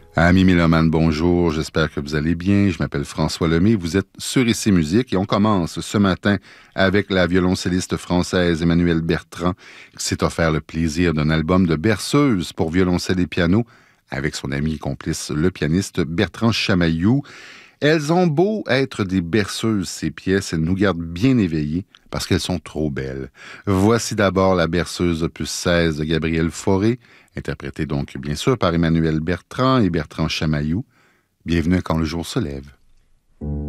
Amis mélomanes, bonjour, j'espère que vous allez bien. Je m'appelle François Lemay, vous êtes sur Ici Musique et on commence ce matin avec la violoncelliste française Emmanuelle Bertrand qui s'est offert le plaisir d'un album de berceuse pour violoncelle et piano avec son ami et complice, le pianiste Bertrand Chamaillou. Elles ont beau être des berceuses, ces pièces, elles nous gardent bien éveillés parce qu'elles sont trop belles. Voici d'abord la berceuse opus 16 de Gabriel Fauré, interprétée donc bien sûr par Emmanuelle Bertrand et Bertrand Chamaillou. Bienvenue à Quand le jour se lève.